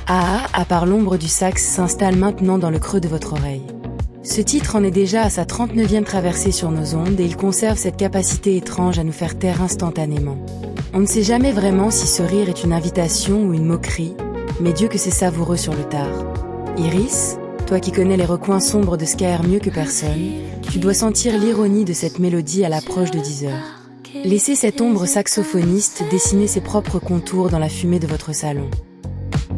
À part l'ombre du sax s'installe maintenant dans le creux de votre oreille. Ce titre en est déjà à sa 39e traversée sur nos ondes et il conserve cette capacité étrange à nous faire taire instantanément. On ne sait jamais vraiment si ce rire est une invitation ou une moquerie, mais Dieu que c'est savoureux sur le tard. Iris, toi qui connais les recoins sombres de Ska mieux que personne, tu dois sentir l'ironie de cette mélodie à l'approche de 10 heures. Laissez cette ombre saxophoniste dessiner ses propres contours dans la fumée de votre salon.